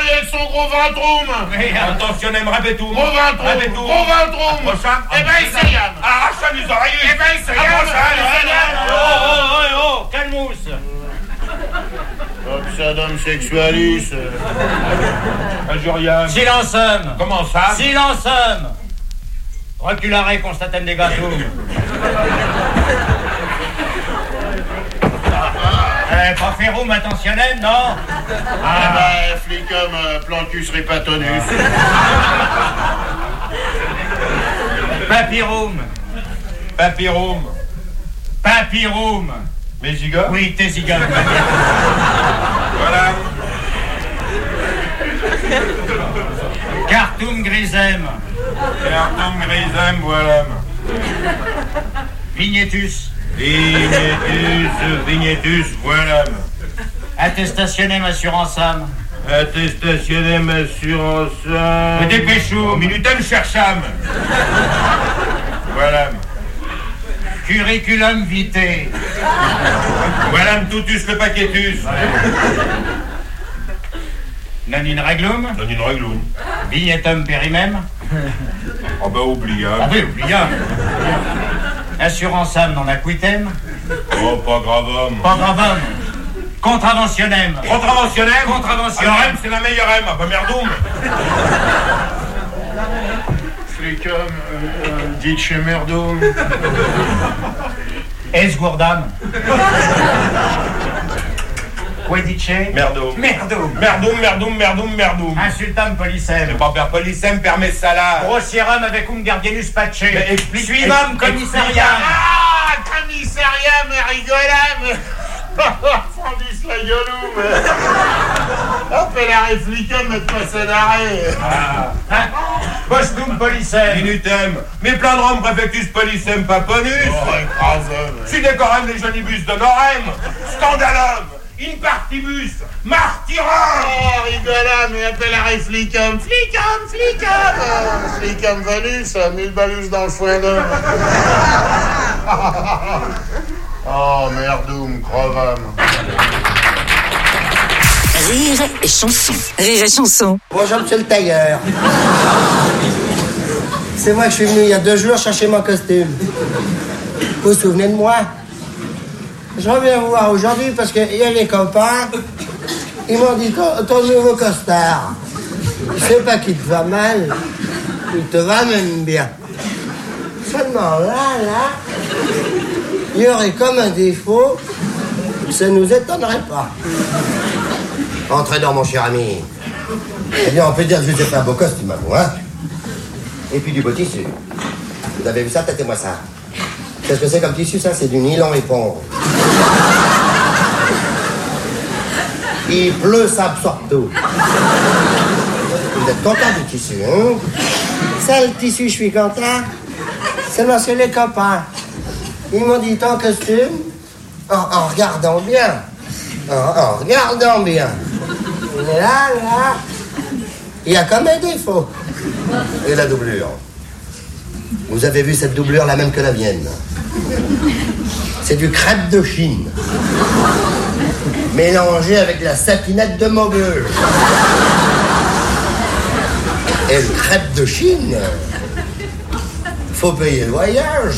avec son gros ventroum. Attentionnem, répétum. Gros ventroum. Gros ventroum. Approcham. Eh ben, il s'égame. Arrachem les oreilles. Eh ben, il s'égame. Oh, calmousse. Obsadum sexualis. Injuriam. Silence homme. Comment ça? Silence homme. Reculare constatem negatum. Pas ferum attentionnem, non? Ah ben, flicum plantus repatonus. Papyrum. Papyrum. Papyrum. Mésiga. Oui, tésigame. Voilà. Cartum grisem. Cartum grisem, voilà. Vignetus. Vignetus, voilà. Attestationem assuranceam. Attestationem assuranceam. Dépêchou. Minutem chercham. Voilà. Curriculum vitae. Voilà tutus le paquetus. Non in reglum. Donne une reglum. Vignetum perimem. Oh bah oubliable. Ah oui, oubliable. Assuranceam non acquitem. Oh pas gravum. Pas gravum. Contraventionnem. Contraventionnem. Contraventionnem. Alors M c'est la meilleure M, ah bah merdoum. Flicum dice merdum. Esgourdam. Quedice. Merdum. Merdum. Merdum. Insultam policem. C'est pas per policem, per messala. Grossierum avec gardienus pace. Mais explique. Suivam commissariam. Ah, commissariam rigolam. Fondis la gueuloum. Appelare flicum et passé d'arrêt. Postum policem. Minutem. Mais plein de rome préfectus policem paponus. Oh, écrasum. Si décorem les genibus d'honorem. Scandalum. In partibus. Martyrum. Oh, rigolam, et appelare flicum. Flicum valus, 1000 balus dans le foin d'homme. Oh, merdoum, crevam. Rire et chanson. Rire et chanson. Bonjour, monsieur le tailleur. C'est moi que je suis venu il y a 2 jours chercher mon costume. Vous vous souvenez de moi? Je reviens vous voir aujourd'hui parce qu'il y a les copains. Ils m'ont dit ton nouveau costard. Je sais pas qu'il te va mal. Il te va même bien. Seulement là, il y aurait comme un défaut. Ça nous étonnerait pas. Entrez dans mon cher ami. Eh bien, on peut dire que je vous ai fait un beau costume à vous, hein. Et puis du beau tissu. Vous avez vu ça? Tâtez-moi ça. Qu'est-ce que c'est comme tissu, ça? C'est du nylon éponge. Il pleut, ça absorbe tout. Vous êtes content du tissu, hein? Ça, le tissu, je suis content. Seulement, c'est les copains. Ils m'ont dit ton costume, en regardant bien. En regardant bien. Là, il y a comme un défaut. Et la doublure. Vous avez vu cette doublure, la même que la mienne. C'est du crêpe de Chine. Mélangé avec la satinette de Maubeuge. Et le crêpe de Chine, faut payer le voyage.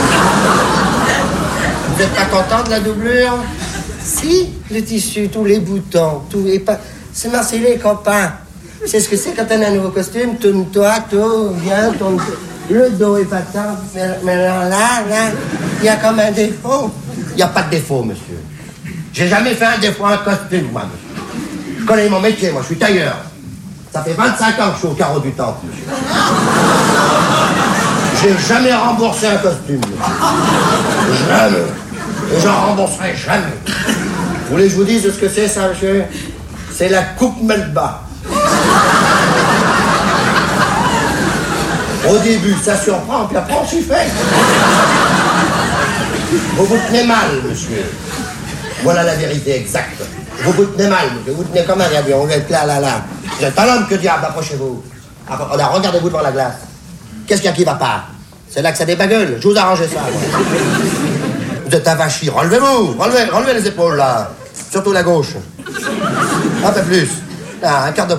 Vous n'êtes pas content de la doublure? Si, le tissu, tous les boutons, tout est pas... C'est les copains. C'est ce que c'est quand on a un nouveau costume. Tourne-toi, tout, viens, tourne. Le dos est pas tant. Mais là, il y a comme un défaut. Il n'y a pas de défaut, monsieur. J'ai jamais fait un défaut à un costume, moi, monsieur. Je connais mon métier, moi, je suis tailleur. Ça fait 25 ans que je suis au carreau du temple, monsieur. J'ai jamais remboursé un costume, monsieur. Jamais. Et j'en rembourserai jamais. Vous voulez que je vous dise ce que c'est, ça, monsieur? C'est la coupe Melba. Au début, ça surprend, puis après, on s'y fait. Vous vous tenez mal, monsieur. Voilà la vérité exacte. Vous vous tenez mal, monsieur. Vous tenez comme un regardez, on est là. Vous êtes un homme, que diable, approchez-vous. Regardez-vous devant la glace. Qu'est-ce qu'il y a qui va pas? C'est là que ça débagueule. Je vous arrange ça. Moi. Vous êtes avachi. Relevez-vous. Relevez les épaules, là. Surtout la gauche. Un peu plus. Là, un quart de